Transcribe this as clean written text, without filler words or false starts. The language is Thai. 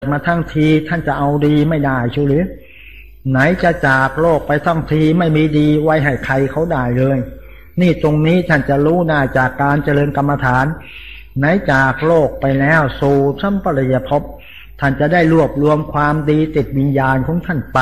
มาทั้งทีท่านจะเอาดีไม่ได้ชัวร์หรือไหนจะจากโลกไปทั้งทีไม่มีดีไว้ให้ใครเขาได้เลยนี่ตรงนี้ท่านจะรู้ได้จากการเจริญกรรมฐานไหนจากโลกไปแล้วสู่สัมปรายภพท่านจะได้รวบรวมความดีติดวิญญาณของท่านไป